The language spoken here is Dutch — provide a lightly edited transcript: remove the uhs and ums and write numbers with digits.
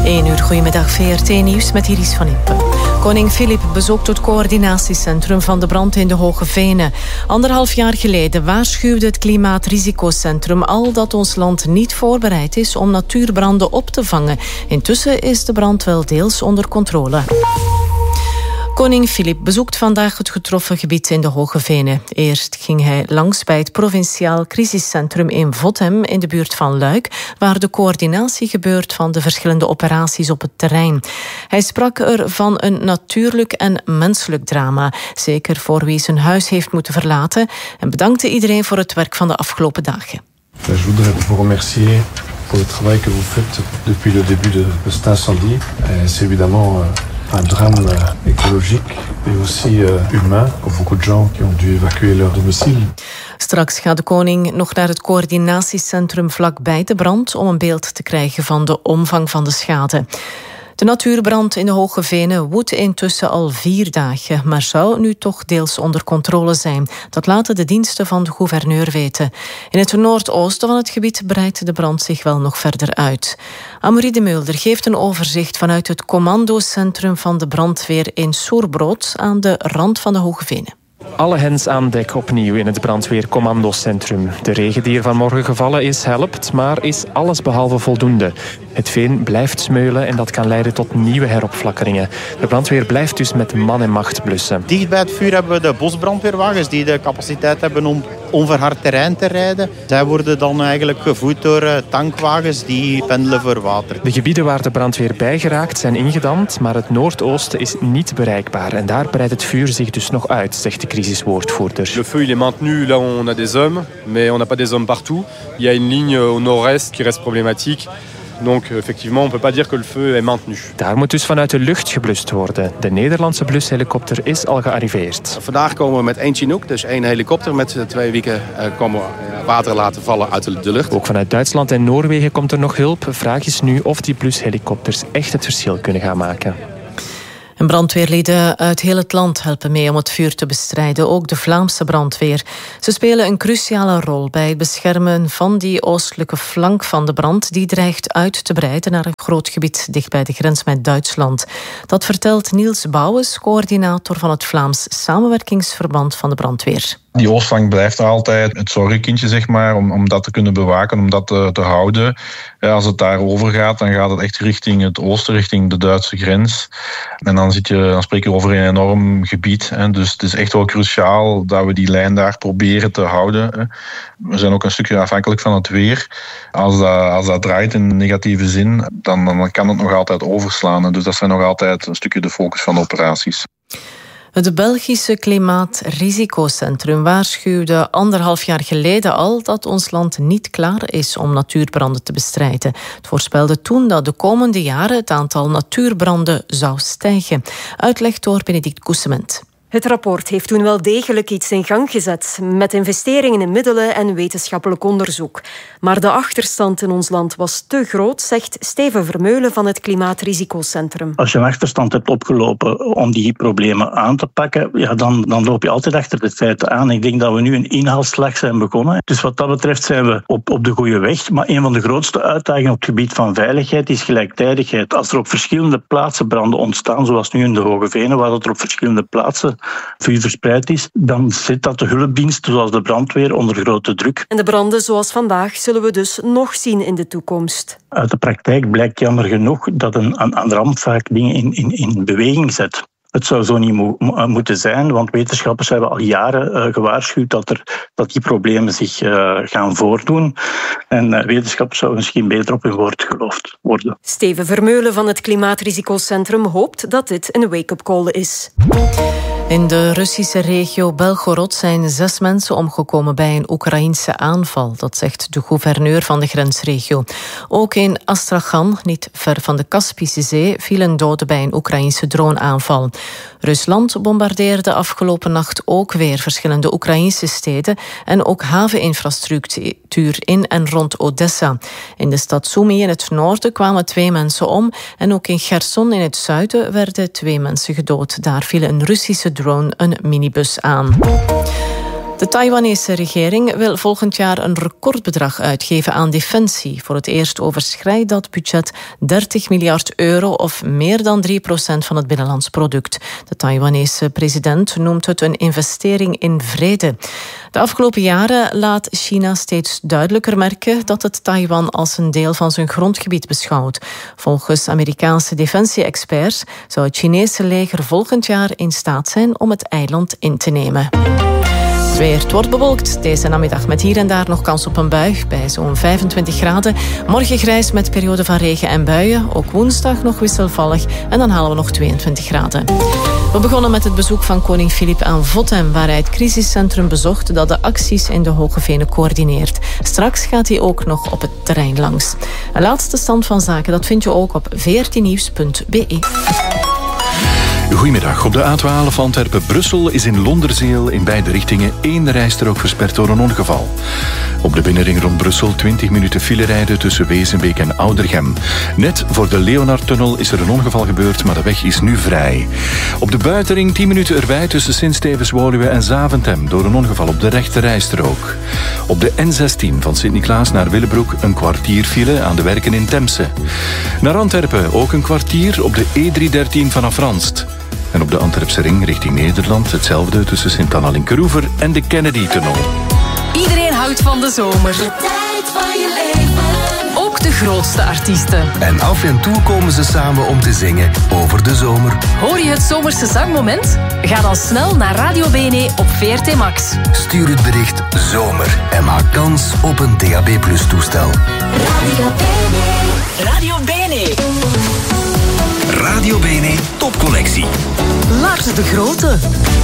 1 uur, goedemiddag, VRT Nieuws met Iris van Impen. Koning Filip bezoekt het coördinatiecentrum van de brand in de Hoge Venen. 1,5 jaar geleden waarschuwde het Klimaatrisico-centrum al dat ons land niet voorbereid is om natuurbranden op te vangen. Intussen is de brand wel deels onder controle. Koning Filip bezoekt vandaag het getroffen gebied in de Hoge Venen. Eerst ging hij langs bij het provinciaal crisiscentrum in Vottem in de buurt van Luik, waar de coördinatie gebeurt van de verschillende operaties op het terrein. Hij sprak er van een natuurlijk en menselijk drama, zeker voor wie zijn huis heeft moeten verlaten, en bedankte iedereen voor het werk van de afgelopen dagen. Je voudrais vous remercier pour le travail que vous faites depuis le début de cet incendie. C'est évidemment un drame écologique et aussi humain pour beaucoup de gens qui ont dû évacuer leur domicile. Straks gaat de koning nog naar het coördinatiecentrum vlakbij de brand om een beeld te krijgen van de omvang van de schade. De natuurbrand in de Hoge Venen woedt intussen al 4 dagen, maar zou nu toch deels onder controle zijn. Dat laten de diensten van de gouverneur weten. In het noordoosten van het gebied breidt de brand zich wel nog verder uit. Amory de Mulder geeft een overzicht vanuit het commandocentrum van de brandweer in Soerbrood aan de rand van de Hoge Venen. Alle hens aan dek opnieuw in het brandweercommandocentrum. De regen die er vanmorgen gevallen is, helpt, maar is allesbehalve voldoende. Het veen blijft smeulen en dat kan leiden tot nieuwe heropflakkeringen. De brandweer blijft dus met man en macht blussen. Dicht bij het vuur hebben we de bosbrandweerwagens die de capaciteit hebben om onverhard terrein te rijden. Zij worden dan eigenlijk gevoed door tankwagens die pendelen voor water. De gebieden waar de brandweer bij geraakt zijn ingedamd, maar het noordoosten is niet bereikbaar. En daar breidt het vuur zich dus nog uit, zegt de crisiswoordvoerder. Le feu il est maintenu là où on a des hommes, mais on n'a pas des hommes partout. Il y a une ligne au nord-est qui reste problématique. Donc effectivement, on peut pas dire que le feu est maintenu. Daar moet dus vanuit de lucht geblust worden. De Nederlandse blushelikopter is al gearriveerd. Vandaag komen we met 1 Chinook, dus 1 helikopter. Met 2 weken komen we water laten vallen uit de lucht. Ook vanuit Duitsland en Noorwegen komt er nog hulp. Vraag is nu of die blushelikopters echt het verschil kunnen gaan maken. En brandweerlieden uit heel het land helpen mee om het vuur te bestrijden. Ook de Vlaamse brandweer. Ze spelen een cruciale rol bij het beschermen van die oostelijke flank van de brand die dreigt uit te breiden naar een groot gebied dicht bij de grens met Duitsland. Dat vertelt Niels Bouwens, coördinator van het Vlaams Samenwerkingsverband van de brandweer. Die oostflank blijft altijd het zorgenkindje, zeg maar, om dat te kunnen bewaken, om dat te houden. Ja, als het daar over gaat, dan gaat het echt richting het oosten, richting de Duitse grens. En dan spreek je over een enorm gebied. Hè. Dus het is echt wel cruciaal dat we die lijn daar proberen te houden. Hè. We zijn ook een stukje afhankelijk van het weer. Als dat draait in negatieve zin, dan kan het nog altijd overslaan. Hè. Dus dat zijn nog altijd een stukje de focus van de operaties. Het Belgische Klimaatrisico-centrum waarschuwde 1,5 jaar geleden al dat ons land niet klaar is om natuurbranden te bestrijden. Het voorspelde toen dat de komende jaren het aantal natuurbranden zou stijgen. Uitleg door Benedict Koesement. Het rapport heeft toen wel degelijk iets in gang gezet, met investeringen in middelen en wetenschappelijk onderzoek. Maar de achterstand in ons land was te groot, zegt Steven Vermeulen van het Klimaatrisico-centrum. Als je een achterstand hebt opgelopen om die problemen aan te pakken, ja, dan loop je altijd achter de feiten aan. Ik denk dat we nu een inhaalslag zijn begonnen. Dus wat dat betreft zijn we op de goede weg. Maar een van de grootste uitdagingen op het gebied van veiligheid is gelijktijdigheid. Als er op verschillende plaatsen branden ontstaan, zoals nu in de Hoge Venen, waar er op verschillende plaatsen vuur verspreid is, dan zit dat de hulpdiensten zoals de brandweer onder grote druk. En de branden zoals vandaag zullen we dus nog zien in de toekomst. Uit de praktijk blijkt jammer genoeg dat een ramp vaak dingen in beweging zet. Het zou zo niet moeten zijn, want wetenschappers hebben al jaren gewaarschuwd dat die problemen zich gaan voordoen. En wetenschappers zouden misschien beter op hun woord geloofd worden. Steven Vermeulen van het Klimaatrisico-centrum hoopt dat dit een wake-up call is. In de Russische regio Belgorod zijn 6 mensen omgekomen bij een Oekraïense aanval. Dat zegt de gouverneur van de grensregio. Ook in Astrakhan, niet ver van de Kaspische Zee, vielen doden bij een Oekraïense droneaanval. Rusland bombardeerde afgelopen nacht ook weer verschillende Oekraïnse steden en ook haveninfrastructuur in en rond Odessa. In de stad Sumy in het noorden kwamen 2 mensen om en ook in Cherson in het zuiden werden 2 mensen gedood. Daar viel een Russische drone een minibus aan. De Taiwanese regering wil volgend jaar een recordbedrag uitgeven aan defensie. Voor het eerst overschrijdt dat budget 30 miljard euro of meer dan 3% van het binnenlands product. De Taiwanese president noemt het een investering in vrede. De afgelopen jaren laat China steeds duidelijker merken dat het Taiwan als een deel van zijn grondgebied beschouwt. Volgens Amerikaanse defensie-experts zou het Chinese leger volgend jaar in staat zijn om het eiland in te nemen. Het weer. Het wordt bewolkt deze namiddag met hier en daar nog kans op een bui bij zo'n 25 graden. Morgen grijs met periode van regen en buien. Ook woensdag nog wisselvallig en dan halen we nog 22 graden. We begonnen met het bezoek van koning Filip aan Vottem, waar hij het crisiscentrum bezocht dat de acties in de Hoge Venen coördineert. Straks gaat hij ook nog op het terrein langs. Een laatste stand van zaken, dat vind je ook op vrtnieuws.be. Goedemiddag. Op de A12 Antwerpen-Brussel is in Londerzeel in beide richtingen 1 rijstrook versperd door een ongeval. Op de binnenring rond Brussel 20 minuten file rijden tussen Wezenbeek en Oudergem. Net voor de Leonardtunnel is er een ongeval gebeurd, maar de weg is nu vrij. Op de buitenring 10 minuten erbij tussen Sint-Stevens-Woluwe en Zaventem door een ongeval op de rechte rijstrook. Op de N16 van Sint-Niklaas naar Willebroek een kwartier file aan de werken in Temse. Naar Antwerpen ook een kwartier op de E313 vanaf Ranst. En op de Antwerpse ring richting Nederland hetzelfde tussen Sint-Anna-Linkeroever en de Kennedy-tunnel. Iedereen houdt van de zomer. De tijd van je leven. Ook de grootste artiesten. En af en toe komen ze samen om te zingen over de zomer. Hoor je het zomerse zangmoment? Ga dan snel naar Radio BNE op VRT Max. Stuur het bericht zomer en maak kans op een DAB+ toestel. Radio BNE. Radio BNE. Radio BNE Topcollectie. Lars de Grote.